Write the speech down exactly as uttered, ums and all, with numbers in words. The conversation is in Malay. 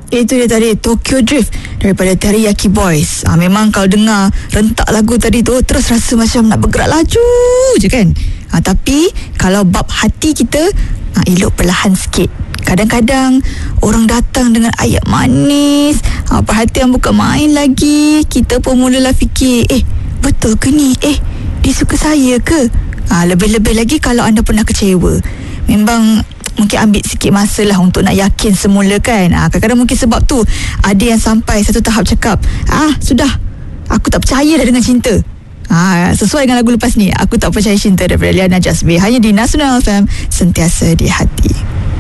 Itu dia tadi, Tokyo Drift daripada Teriyaki Boys. ha, Memang kalau dengar rentak lagu tadi tu, terus rasa macam nak bergerak laju je kan. ha, Tapi kalau bab hati kita, ha, elok perlahan sikit. Kadang-kadang orang datang dengan ayat manis, ha, perhatian bukan main lagi. Kita pun mulalah fikir, Eh betul ke ni? Eh dia suka saya ke? ha, Lebih-lebih lagi kalau anda pernah kecewa. Memang mungkin ambil sikit masa lah untuk nak yakin semula kan. ha, Kadang-kadang mungkin sebab tu ada yang sampai satu tahap cakap, Ah sudah, aku tak percaya dah dengan cinta. ha, Sesuai dengan lagu lepas ni, Aku Tak Percaya Cinta daripada Liana Jasmine, hanya di Nasional F M, sentiasa di hati.